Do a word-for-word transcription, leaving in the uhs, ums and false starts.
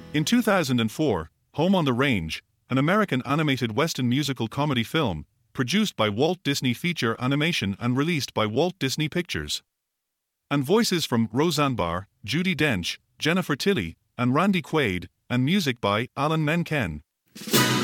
In two thousand four, Home on the Range, an American animated Western musical comedy film, produced by Walt Disney Feature Animation and released by Walt Disney Pictures. And voices from Roseanne Barr, Judi Dench, Jennifer Tilly, and Randy Quaid, and music by Alan Menken.